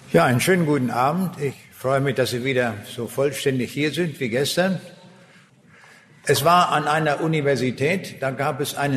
Ja, einen schönen guten Abend. Ich freue mich, dass Sie wieder so vollständig hier sind wie gestern. Es war an einer Universität, da gab es einen